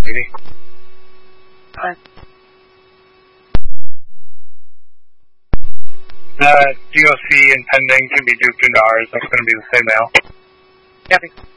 Maybe. DOC and pending can be duped into ours. That's going to be the same mail. Copy.